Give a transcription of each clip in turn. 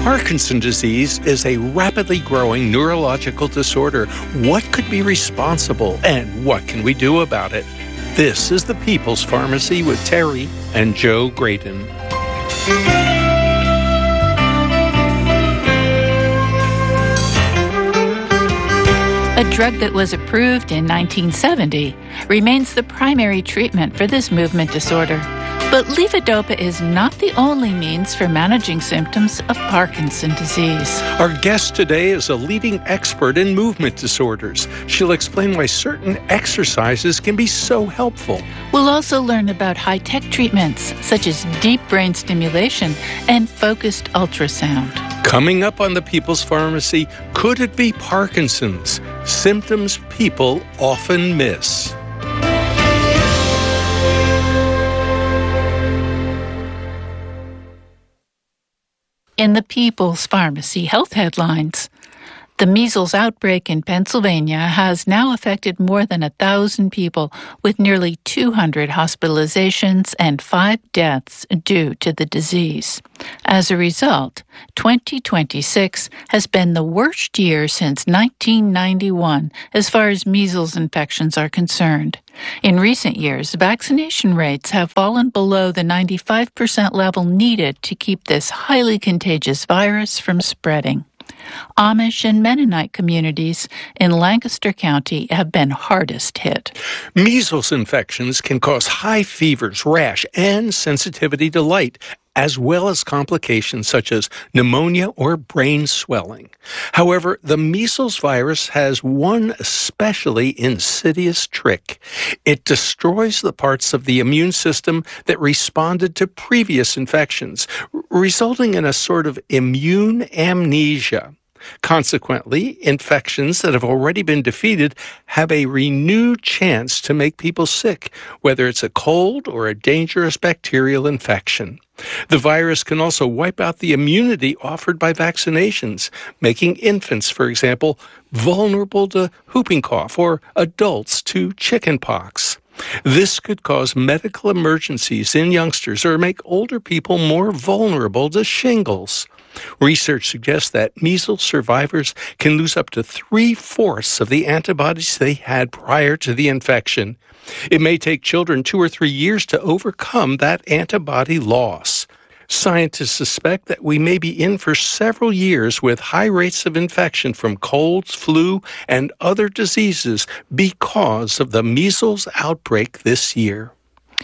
Parkinson's disease is a rapidly growing neurological disorder. What could be responsible and what can we do about it? This is the People's Pharmacy with Terry and Joe Graydon. A drug that was approved in 1970 remains the primary treatment for this movement disorder. But levodopa is not the only means for managing symptoms of Parkinson's disease. Our guest today is a leading expert in movement disorders. She'll explain why certain exercises can be so helpful. We'll also learn about high-tech treatments such as deep brain stimulation and focused ultrasound. Coming up on the People's Pharmacy, could it be Parkinson's? Symptoms people often miss. In the People's Pharmacy Health Headlines, the measles outbreak in Pennsylvania has now affected more than 1,000 people, with nearly 200 hospitalizations and 5 deaths due to the disease. As a result, 2026 has been the worst year since 1991 as far as measles infections are concerned. In recent years, vaccination rates have fallen below the 95% level needed to keep this highly contagious virus from spreading. Amish and Mennonite communities in Lancaster County have been hardest hit. Measles infections can cause high fevers, rash, and sensitivity to light, as well as complications such as pneumonia or brain swelling. However, the measles virus has one especially insidious trick. It destroys the parts of the immune system that responded to previous infections, resulting in a sort of immune amnesia. Consequently, infections that have already been defeated have a renewed chance to make people sick, whether it's a cold or a dangerous bacterial infection. The virus can also wipe out the immunity offered by vaccinations, making infants, for example, vulnerable to whooping cough or adults to chickenpox. This could cause medical emergencies in youngsters or make older people more vulnerable to shingles. Research suggests that measles survivors can lose up to 3/4 of the antibodies they had prior to the infection. It may take children 2 or 3 years to overcome that antibody loss. Scientists suspect that we may be in for several years with high rates of infection from colds, flu, and other diseases because of the measles outbreak this year.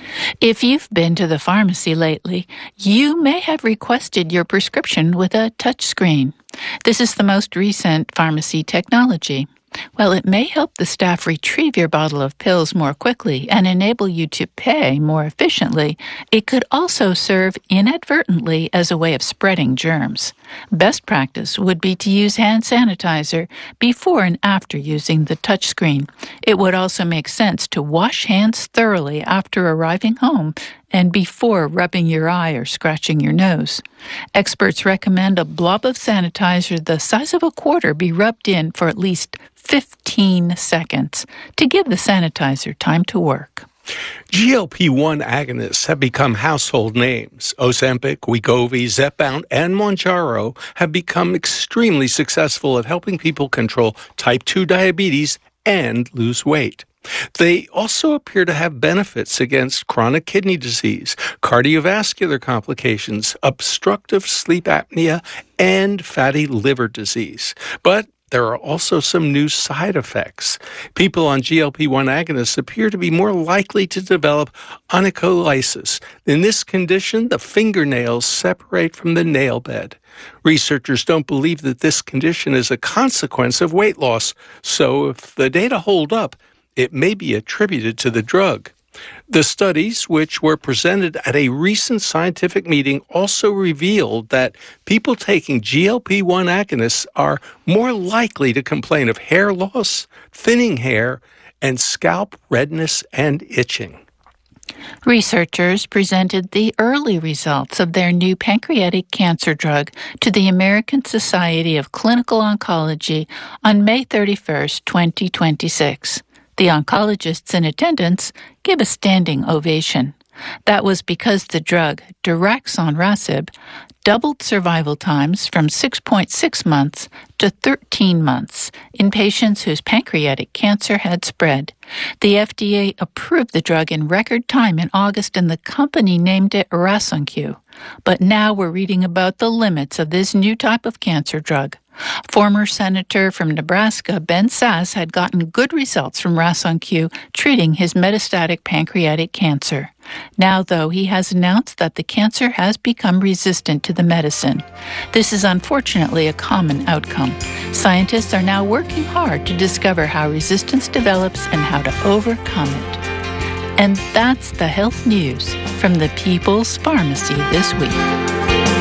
If you've been to the pharmacy lately, you may have requested your prescription with a touchscreen. This is the most recent pharmacy technology. While it may help the staff retrieve your bottle of pills more quickly and enable you to pay more efficiently, it could also serve inadvertently as a way of spreading germs. Best practice would be to use hand sanitizer before and after using the touchscreen. It would also make sense to wash hands thoroughly after arriving home and before rubbing your eye or scratching your nose. Experts recommend a blob of sanitizer the size of a quarter be rubbed in for at least 15 seconds to give the sanitizer time to work. GLP-1 agonists have become household names. Ozempic, Wegovy, Zepbound, and Mounjaro have become extremely successful at helping people control type 2 diabetes and lose weight. They also appear to have benefits against chronic kidney disease, cardiovascular complications, obstructive sleep apnea, and fatty liver disease. But there are also some new side effects. People on GLP-1 agonists appear to be more likely to develop onycholysis. In this condition, the fingernails separate from the nail bed. Researchers don't believe that this condition is a consequence of weight loss, so if the data hold up, it may be attributed to the drug. The studies, which were presented at a recent scientific meeting, also revealed that people taking GLP-1 agonists are more likely to complain of hair loss, thinning hair, and scalp redness and itching. Researchers presented the early results of their new pancreatic cancer drug to the American Society of Clinical Oncology on May 31st, 2026. The oncologists in attendance gave a standing ovation. That was because the drug, daraxonrasib, doubled survival times from 6.6 months to 13 months in patients whose pancreatic cancer had spread. The FDA approved the drug in record time in August, and the company named it Rasonq. But now we're reading about the limits of this new type of cancer drug. Former Senator from Nebraska, Ben Sasse, had gotten good results from Rasonq treating his metastatic pancreatic cancer. Now, though, he has announced that the cancer has become resistant to the medicine. This is unfortunately a common outcome. Scientists are now working hard to discover how resistance develops and how to overcome it. And that's the health news from the People's Pharmacy this week.